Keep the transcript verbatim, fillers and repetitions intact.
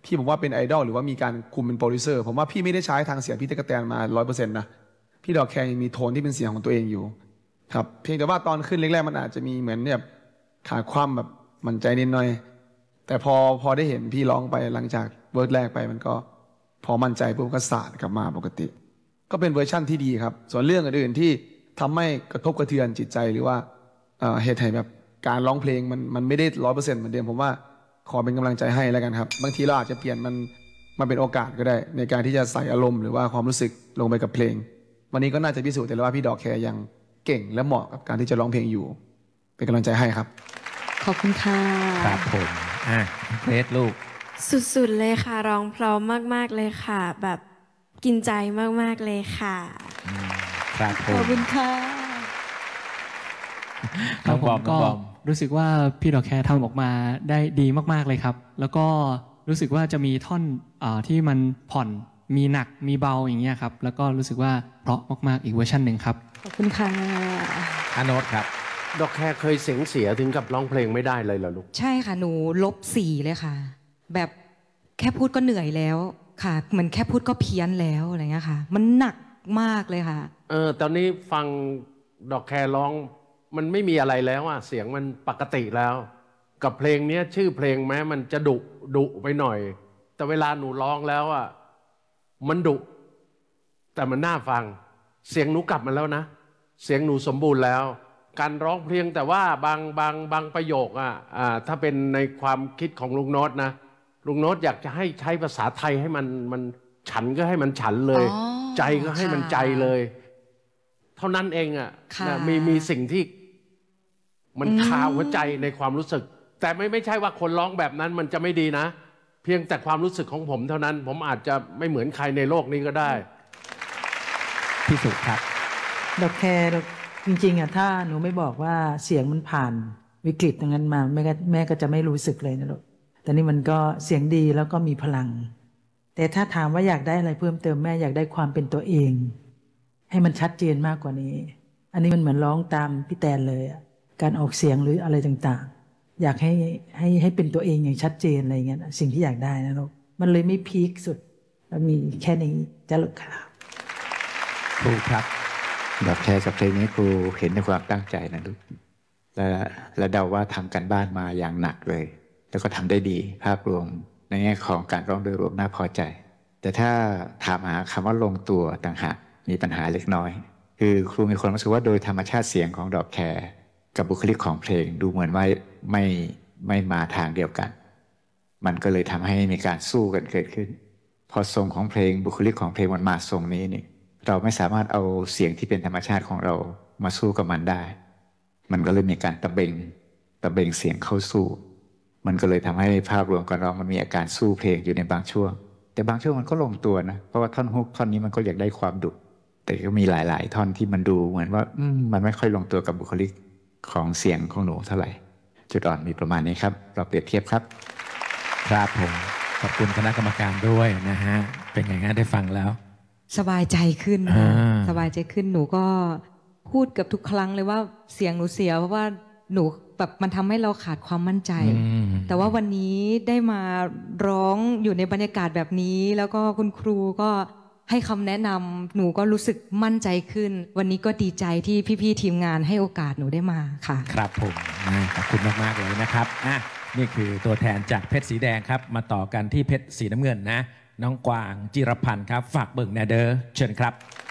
พี่ผมว่าเป็นไอดอลหรือว่ามีการคุมเป็นโปรดิวเซอร์ผมว่าพี่ไม่ได้ใช้ทางเสียงพี่ตะกะแตนมาร้อยเปอร์เซ็นต์นะพี่ดอกแคร์ยังมีโทนที่เป็นเสียงของตัวเองอยู่ครับเพียงแต่ว่าตอนขึ้นแรกๆมันอาจจะมีเหมือนแบบขาดความแบบมั่นใจนิดหน่อยแต่พอพอได้เห็นพี่ร้องไปหลังจากเวิร์ดแรกไปมันก็พอมั่นใจปุ๊บก็สาดกลับมาปกติก็เป็นเวอร์ชั่นที่ดีครับส่วนเรื่องอื่นๆที่ทำให้กระทบกระเทือนจิตใจหรือว่าเหตุให้แบบการร้องเพลงมันมันไม่ได้ร้อยเปอร์เซ็นต์เหมือนเดิมผมว่าขอเป็นกำลังใจให้แล้วกันครับบางทีเราอาจจะเปลี่ยนมันมาเป็นโอกาสก็ได้ในการที่จะใส่อารมณ์หรือว่าความรู้สึกลงไปกับเพลงวันนี้ก็น่าจะพิสูจน์แต่ว่าพี่ดอกแคร์ยังเก่งและเหมาะกับการที่จะร้องเพลงอยู่เป็นกำลังใจให้ครับขอบคุณค่ะครับผมอ่ะเกรซลูกสุดๆเลยค่ะร้องเพราะมากๆเลยค่ะแบบกินใจมากๆเลยค่ะครับผมขอบคุณค่ะครับผมก็รู้สึกว่าพี่ดอกแคร์ทำออกมาได้ดีมากๆเลยครับแล้วก็รู้สึกว่าจะมีท่อนอที่มันผ่อนมีหนักมีเบาอย่างเงี้ยครับแล้วก็รู้สึกว่าเพราะมากๆอีกเวอร์ชันหนึ่งครับขอบคุณค่ะอาโนตครับดอกแคร์เคยเสียงเสียถึงกับร้องเพลงไม่ได้เลยเหรอลูกใช่ค่ะหนูลบสี่เลยค่ะแบบแค่พูดก็เหนื่อยแล้วค่ะเหมือนแค่พูดก็เพี้ยนแล้วอะไรเงี้ยค่ะมันหนักมากเลยค่ะเออตอนนี้ฟังดอกแคร์ร้องมันไม่มีอะไรแล้วอ่ะเสียงมันปกติแล้วกับเพลงนี้ชื่อเพลงแม้มันจะดุดุไปหน่อยแต่เวลาหนูร้องแล้วอ่ะมันดุแต่มันน่าฟังเสียงหนูกลับมาแล้วนะเสียงหนูสมบูรณ์แล้วการร้องเพลงแต่ว่าบางบางบางประโยคอ่ะอ่าถ้าเป็นในความคิดของลุงโน้ตนะลุงโน้ตอยากจะให้ใช้ภาษาไทยให้มันมันฉันก็ให้มันฉันเลยใจก็ให้มันใจเลยเท่านั้นเองอ่ะมีมีสิ่งที่มันคาหัวใจในความรู้สึกแต่ไม่ไม่ใช่ว่าคนร้องแบบนั้นมันจะไม่ดีนะเพียงแต่ความรู้สึกของผมเท่านั้นผมอาจจะไม่เหมือนใครในโลกนี้ก็ได้พี่สุครับดอกแคร์จริงๆอ่ะถ้าหนูไม่บอกว่าเสียงมันผ่านวิกฤตตรงนั้นมาแม่ก็แม่ก็จะไม่รู้สึกเลยนะลูกแต่นี่มันก็เสียงดีแล้วก็มีพลังแต่ถ้าถามว่าอยากได้อะไรเพิ่มเติมแม่อยากได้ความเป็นตัวเองให้มันชัดเจนมากกว่านี้อันนี้มันเหมือนร้องตามพี่แตนเลยการออกเสียงหรืออะไรต่างๆอยากให้ให้ให้เป็นตัวเองอย่างชัดเจนอะไรเงี้ยสิ่งที่อยากได้นะลูกมันเลยไม่พีคสุดแล้วมีแค่นี้จะลูกค่ะครูครับดอกแคร์กับเพลงนี้ครูเห็นในความตั้งใจนะลูกและและเดาว่าทำกันบ้านมาอย่างหนักเลยแล้วก็ทำได้ดีภาพรวมในแง่ของการร้องโดยรวมน่าพอใจแต่ถ้าถามหาคำว่าลงตัวต่างหากมีปัญหาเล็กน้อยคือครูมีความรู้สึกว่าโดยธรรมชาติเสียงของดอกแคร์กับบุคลิกของเพลงดูเหมือนว่าไม่ไม่มาทางเดียวกันมันก็เลยทำให้มีการสู้กันเกิดขึ้นพอทรงของเพลงบุคลิกของเพลงมันมาทรงนี้นี่เราไม่สามารถเอาเสียงที่เป็นธรรมชาติของเรามาสู้กับมันได้มันก็เลยมีการตะเบงตะเบงเสียงเข้าสู้มันก็เลยทำให้ภาพรวมการร้องมันมีอาการสู้เพลงอยู่ในบางช่วงแต่บางช่วงมันก็ลงตัวนะเพราะว่าท่อนฮุกท่อนนี้มันก็อยากได้ความดุแต่ก็มีหลายๆท่อนที่มันดูเหมือนว่ามันไม่ค่อยลงตัวกับบุคลิกของเสียงของหนูเท่าไหร่จุดอ่อนมีประมาณนี้ครับเราเปรียบเทียบครับครับผมขอบคุณคณะกรรมการด้วยนะฮะเป็นไงฮะได้ฟังแล้วสบายใจขึ้นสบายใจขึ้นหนูก็พูดกับทุกครั้งเลยว่าเสียงหนูเสียเพราะว่าหนูแบบมันทำให้เราขาดความมั่นใจแต่ว่าวันนี้ได้มาร้องอยู่ในบรรยากาศแบบนี้แล้วก็คุณครูก็ให้คำแนะนำหนูก็รู้สึกมั่นใจขึ้นวันนี้ก็ดีใจที่พี่ๆทีมงานให้โอกาสหนูได้มาค่ะครับผมขอบคุณมากๆเลยนะครับอ่ะนี่คือตัวแทนจากเพชรสีแดงครับมาต่อกันที่เพชรสีน้ำเงินนะน้องกวางจิรพันธ์ครับฝากเบิ่งแนเดอร์เชิญครับ